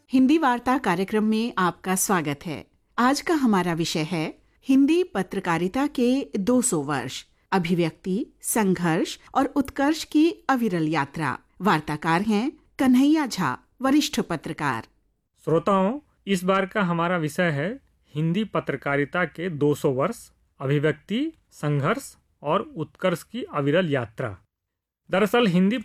हिंदी वार्ता कार्यक्रम में आपका स्वागत है। आज का हमारा विषय है हिंदी पत्रकारिता के 200 वर्ष, अभिव्यक्ति, संघर्ष और उत्कर्ष की अविरल यात्रा। वार्ताकार हैं कन्हैया झा, वरिष्ठ पत्रकार। श्रोताओं, इस बार का हमारा विषय है हिंदी पत्रकारिता के 200 वर्ष, अभिव्यक्ति, संघर्ष और उत्कर्ष की अविरल यात्रा। दरअसल हिंदी